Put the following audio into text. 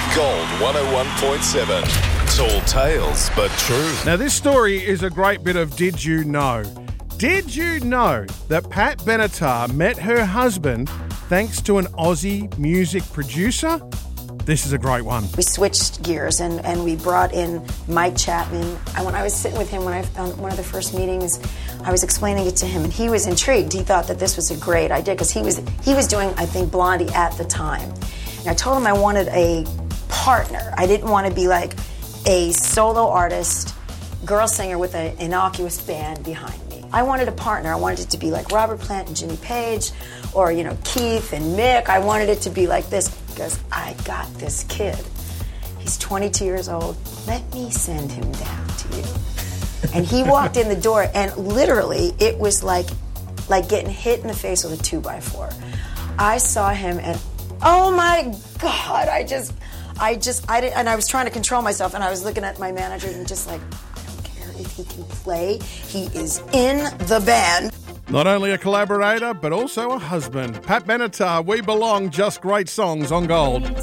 Gold 101.7. Tall tales, but true. Now, this story is a great bit of Did You Know? Did you know that Pat Benatar met her husband thanks to an Aussie music producer? This is a great one. We switched gears and we brought in Mike Chapman. And when I was sitting with him on one of the first meetings, I was explaining it to him, and he was intrigued. He thought that this was a great idea because he was doing, I think, Blondie at the time. And I told him I wanted a partner. I didn't want to be like a solo artist, girl singer with an innocuous band behind me. I wanted a partner. I wanted it to be like Robert Plant and Jimmy Page, or Keith and Mick. I wanted it to be like this because I got this kid. He's 22 years old. Let me send him down to you. And he walked in the door, and literally it was like getting hit in the face with a 2x4. I saw him, and oh my God! I didn't, and I was trying to control myself, and I was looking at my manager and just like, I don't care if he can play. He is in the band. Not only a collaborator, but also a husband. Pat Benatar, We Belong, just great songs on Gold.